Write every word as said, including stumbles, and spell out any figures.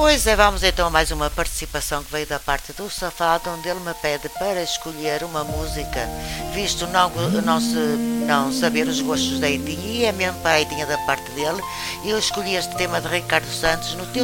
Pois é, vamos então a mais uma participação que veio da parte do Safado, onde ele me pede para escolher uma música, visto não, não, se, não saber os gostos da Eitinha, e é mesmo para a Eitinha da parte dele, eu escolhi este tema de Ricardo Santos, No Teu